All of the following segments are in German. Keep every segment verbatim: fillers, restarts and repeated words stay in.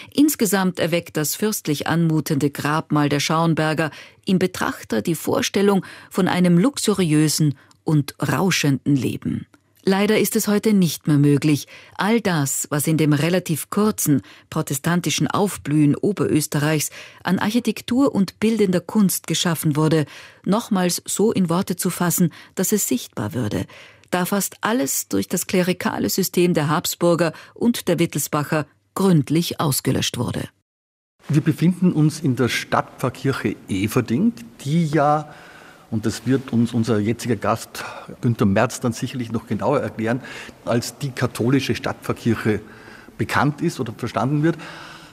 Insgesamt erweckt das fürstlich anmutende Grabmal der Schauenberger im Betrachter die Vorstellung von einem luxuriösen und rauschenden Leben. Leider ist es heute nicht mehr möglich, all das, was in dem relativ kurzen protestantischen Aufblühen Oberösterreichs an Architektur und bildender Kunst geschaffen wurde, nochmals so in Worte zu fassen, dass es sichtbar würde, da fast alles durch das klerikale System der Habsburger und der Wittelsbacher gründlich ausgelöscht wurde. Wir befinden uns in der Stadtpfarrkirche Everding, die ja, und das wird uns unser jetziger Gast Günther Merz dann sicherlich noch genauer erklären, als die katholische Stadtpfarrkirche bekannt ist oder verstanden wird,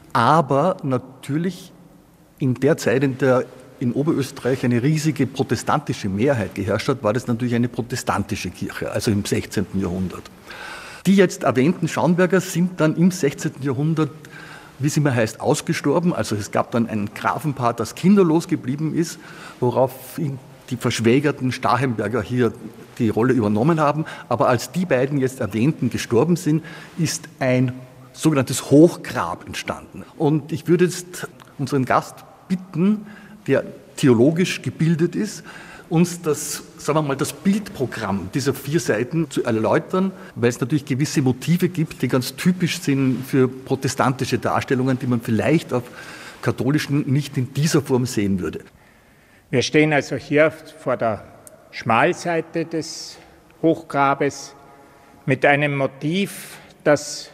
aber natürlich in der Zeit, in der in Oberösterreich eine riesige protestantische Mehrheit geherrscht hat, war das natürlich eine protestantische Kirche, also im sechzehnten Jahrhundert. Die jetzt erwähnten Schauenberger sind dann im sechzehnten Jahrhundert, wie es immer heißt, ausgestorben. Also es gab dann ein Grafenpaar, das kinderlos geblieben ist, woraufhin die verschwägerten Starhemberger hier die Rolle übernommen haben. Aber als die beiden jetzt erwähnten gestorben sind, ist ein sogenanntes Hochgrab entstanden. Und ich würde jetzt unseren Gast bitten, der theologisch gebildet ist, uns das, sagen wir mal, das Bildprogramm dieser vier Seiten zu erläutern, weil es natürlich gewisse Motive gibt, die ganz typisch sind für protestantische Darstellungen, die man vielleicht auf katholischen nicht in dieser Form sehen würde. Wir stehen also hier vor der Schmalseite des Hochgrabes mit einem Motiv, das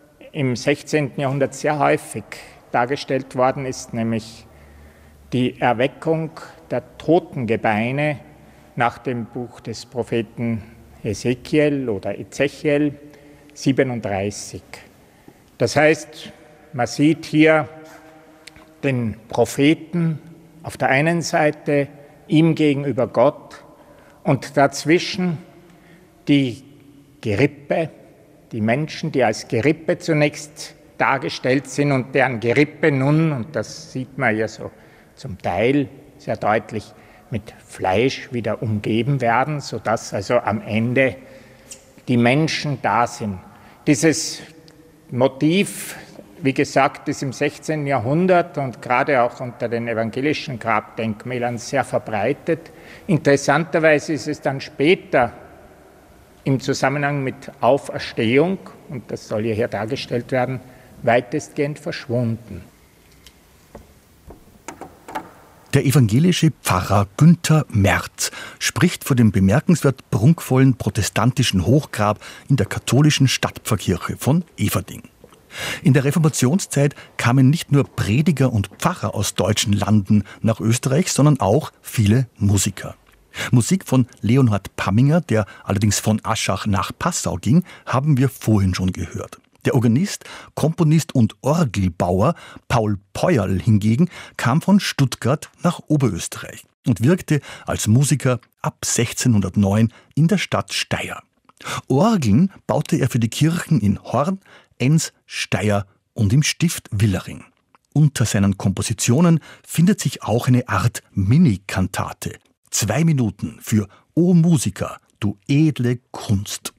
im sechzehnten Jahrhundert sehr häufig dargestellt worden ist, nämlich die Erweckung der Totengebeine nach dem Buch des Propheten Ezekiel oder Ezechiel siebenunddreißig. Das heißt, man sieht hier den Propheten auf der einen Seite, ihm gegenüber Gott, und dazwischen die Gerippe, die Menschen, die als Gerippe zunächst dargestellt sind und deren Gerippe nun, und das sieht man ja so zum Teil sehr deutlich, mit Fleisch wieder umgeben werden, sodass also am Ende die Menschen da sind. Dieses Motiv, wie gesagt, ist im sechzehnten Jahrhundert und gerade auch unter den evangelischen Grabdenkmälern sehr verbreitet. Interessanterweise ist es dann später im Zusammenhang mit Auferstehung, und das soll ja hier dargestellt werden, weitestgehend verschwunden. Der evangelische Pfarrer Günther Merz spricht vor dem bemerkenswert prunkvollen protestantischen Hochgrab in der katholischen Stadtpfarrkirche von Everding. In der Reformationszeit kamen nicht nur Prediger und Pfarrer aus deutschen Landen nach Österreich, sondern auch viele Musiker. Musik von Leonhard Pamminger, der allerdings von Aschach nach Passau ging, haben wir vorhin schon gehört. Der Organist, Komponist und Orgelbauer Paul Peuerl hingegen kam von Stuttgart nach Oberösterreich und wirkte als Musiker ab sechzehnhundertneun in der Stadt Steyr. Orgeln baute er für die Kirchen in Horn, Enns, Steyr und im Stift Villering. Unter seinen Kompositionen findet sich auch eine Art Mini-Kantate. Zwei Minuten für O Musiker, du edle Kunst.